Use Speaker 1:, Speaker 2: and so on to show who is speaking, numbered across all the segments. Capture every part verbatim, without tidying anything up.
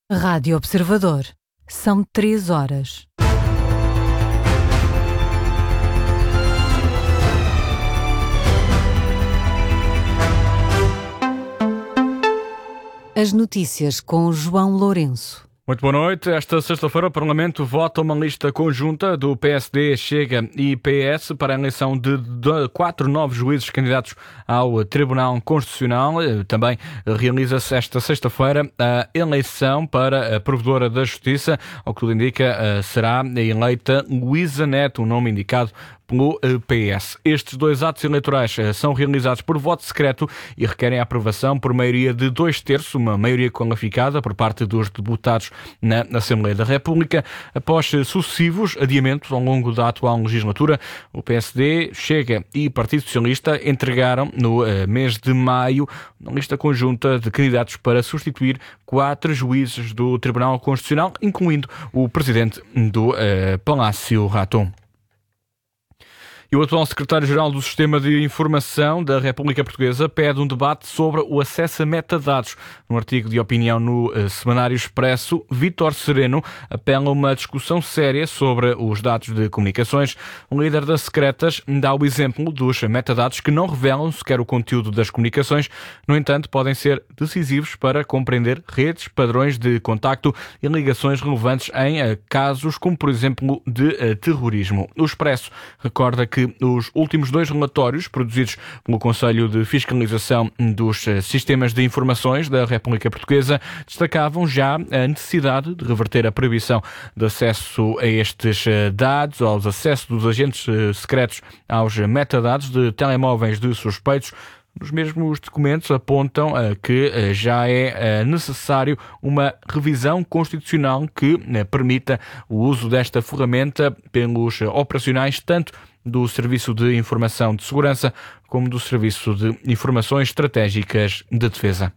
Speaker 1: Rádio Observador. São três horas. As notícias com João Lourenço.
Speaker 2: Muito boa noite. Esta sexta-feira o Parlamento vota uma lista conjunta do P S D, Chega e P S para a eleição de quatro novos juízes candidatos ao Tribunal Constitucional. Também realiza-se esta sexta-feira a eleição para a Provedora da Justiça. Ao que tudo indica, será eleita Luísa Neto, o nome indicado pelo P S. Estes dois atos eleitorais são realizados por voto secreto e requerem a aprovação por maioria de dois terços, uma maioria qualificada por parte dos deputados na Assembleia da República. Após sucessivos adiamentos ao longo da atual legislatura, o P S D, Chega e Partido Socialista entregaram no mês de maio uma lista conjunta de candidatos para substituir quatro juízes do Tribunal Constitucional, incluindo o presidente do uh, Palácio Raton. E o atual secretário-geral do Sistema de Informação da República Portuguesa pede um debate sobre o acesso a metadados. Num artigo de opinião no uh, Semanário Expresso, Vítor Sereno apela a uma discussão séria sobre os dados de comunicações. O líder das secretas dá o exemplo dos metadados que não revelam sequer o conteúdo das comunicações. No entanto, podem ser decisivos para compreender redes, padrões de contacto e ligações relevantes em uh, casos como, por exemplo, de uh, terrorismo. O Expresso recorda que que os últimos dois relatórios produzidos pelo Conselho de Fiscalização dos Sistemas de Informações da República Portuguesa destacavam já a necessidade de reverter a proibição de acesso a estes dados, aos acessos dos agentes secretos aos metadados de telemóveis de suspeitos. Os mesmos documentos apontam uh, que uh, já é uh, necessário uma revisão constitucional que uh, permita o uso desta ferramenta pelos uh, operacionais tanto do Serviço de Informação de Segurança como do Serviço de Informações Estratégicas de Defesa.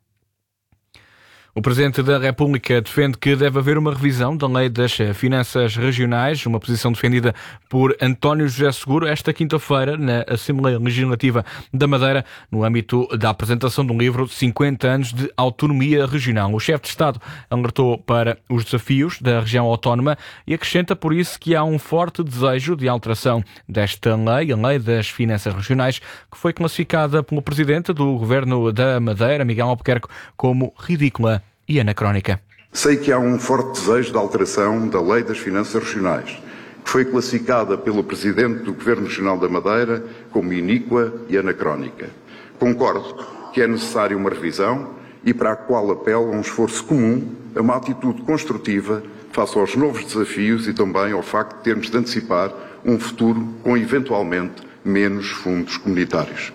Speaker 2: O Presidente da República defende que deve haver uma revisão da Lei das Finanças Regionais, uma posição defendida por António José Seguro esta quinta-feira na Assembleia Legislativa da Madeira, no âmbito da apresentação do livro cinquenta anos de Autonomia Regional. O chefe de Estado alertou para os desafios da região autónoma e acrescenta por isso que há um forte desejo de alteração desta lei, a Lei das Finanças Regionais, que foi classificada pelo Presidente do Governo da Madeira, Miguel Albuquerque, como ridícula e anacrónica.
Speaker 3: Sei que há um forte desejo de alteração da Lei das Finanças Regionais, que foi classificada pelo Presidente do Governo Regional da Madeira como iníqua e anacrónica. Concordo que é necessária uma revisão e para a qual apelo a um esforço comum, a uma atitude construtiva face aos novos desafios e também ao facto de termos de antecipar um futuro com eventualmente menos fundos comunitários.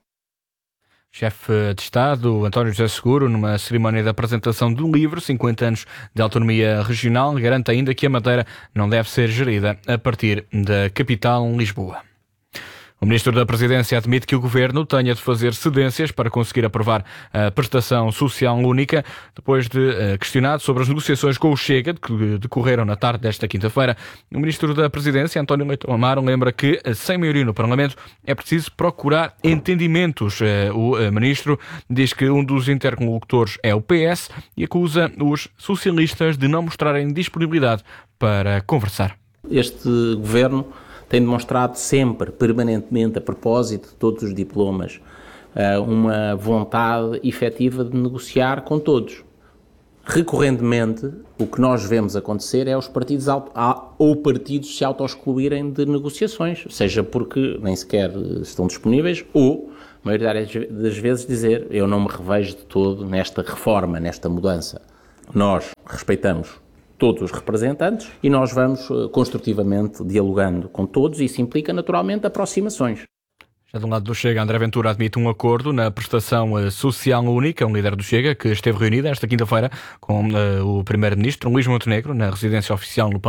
Speaker 2: Chefe de Estado, António José Seguro, numa cerimónia de apresentação do livro cinquenta anos de Autonomia Regional, garante ainda que a Madeira não deve ser gerida a partir da capital, Lisboa. O Ministro da Presidência admite que o Governo tenha de fazer cedências para conseguir aprovar a prestação social única. Depois de questionado sobre as negociações com o Chega, que decorreram na tarde desta quinta-feira, o Ministro da Presidência, António Leitão Amaro, lembra que, sem maioria no Parlamento, é preciso procurar entendimentos. O Ministro diz que um dos interlocutores é o P S e acusa os socialistas de não mostrarem disponibilidade para conversar.
Speaker 4: Este Governo tem demonstrado sempre, permanentemente, a propósito de todos os diplomas, uma vontade efetiva de negociar com todos. Recorrentemente, o que nós vemos acontecer é os partidos auto, ou partidos se auto-excluírem de negociações, seja porque nem sequer estão disponíveis, ou, a maioria das vezes, dizer eu não me revejo de todo nesta reforma, nesta mudança. Nós respeitamos todos os representantes e nós vamos uh, construtivamente dialogando com todos e isso implica naturalmente aproximações.
Speaker 2: Já do lado do Chega, André Ventura admite um acordo na prestação social única, um líder do Chega que esteve reunido esta quinta-feira com uh, o primeiro-ministro Luís Montenegro na residência oficial no